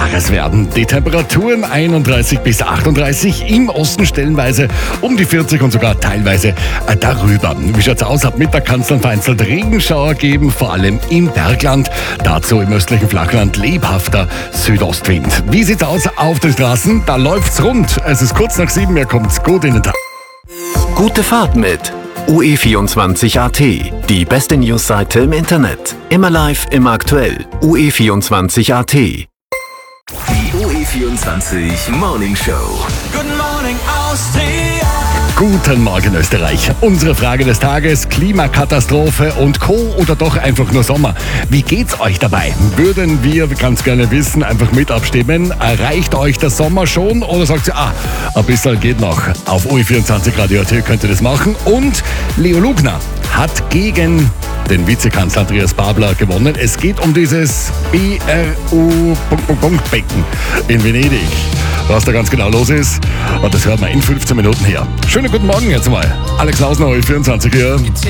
Klares werden. Die Temperaturen 31 bis 38, im Osten stellenweise um die 40 und sogar teilweise darüber. Wie schaut's aus? Ab Mittag kann es dann vereinzelt Regenschauer geben, vor allem im Bergland. Dazu im östlichen Flachland lebhafter Südostwind. Wie sieht's aus auf den Straßen? Da läuft's rund. Es ist kurz nach 7, mir kommt's gut in den Tag. Gute Fahrt mit UE24.at, die beste Newsseite im Internet. Immer live, immer aktuell. UE24.at. Die UE24 Morning Show. Good morning, Austria. Guten Morgen Österreich. Unsere Frage des Tages: Klimakatastrophe und Co. oder doch einfach nur Sommer? Wie geht's euch dabei? Würden wir ganz gerne wissen, einfach mit abstimmen. Erreicht euch der Sommer schon oder sagt ihr, ein bisschen geht noch? Auf UE24 Radio.at könnt ihr das machen. Und Leo Lugner hat gegen den Vizekanzler Andreas Babler gewonnen. Es geht um dieses BRU-Becken in Venedig. Was da ganz genau los ist, und das hört man in 15 Minuten her. Schönen guten Morgen jetzt mal. Alex Lausner, UE24 hier.